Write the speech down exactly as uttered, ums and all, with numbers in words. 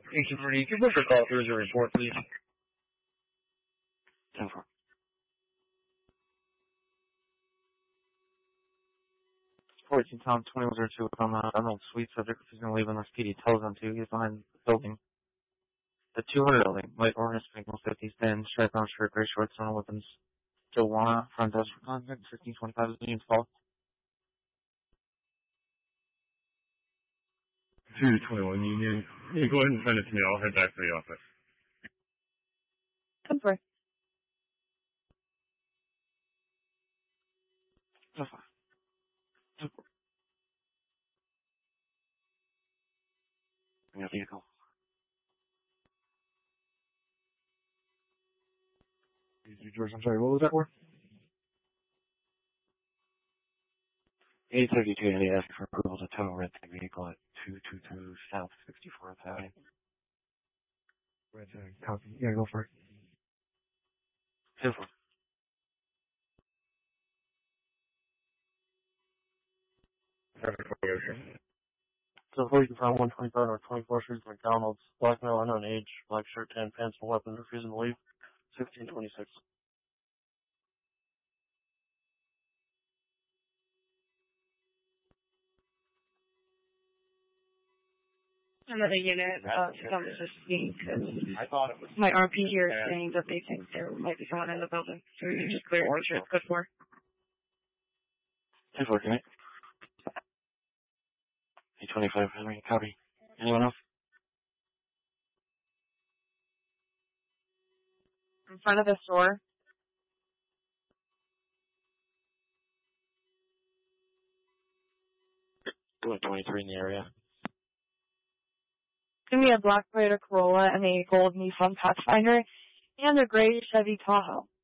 Thank you for the commercial call. Here's your report, please. ten four. fourteen Tom, twenty-one oh two on the Emerald Suite. Subject is going to leave unless P D tells them to. He's behind the building. The two hundred building. Light orange, pink, fifties, thin, stripe on shirt, gray shorts, on weapons. Joanna, front desk for contact, fifteen twenty-five is the unit's fault. two twenty-one Union. You go ahead and send it to me. I'll head back to the office. Come for it. That's fine. Bring your vehicle. George, I'm sorry, what was that for? eight thirty-two, and they asked for approval to tow a red tag vehicle at two two two South sixty-fourth Avenue. Red tag, copy. Yeah, go for it. ten four. So before you can find one twenty-five or twenty-four Street McDonald's, black male, unknown age, black shirt, tan pants, and weapons, refusing to leave, sixteen twenty-six. Another unit, uh, I'm just seeing, because my R P here is saying that they think there might be someone in the building. So you can just clear it, sure it's good for. ten four, can I? eight twenty-five, Henry, copy. Anyone else? In front of the store. Go at twenty-three in the area. Give me a black Toyota Corolla and a gold Nissan Pathfinder and a gray Chevy Tahoe.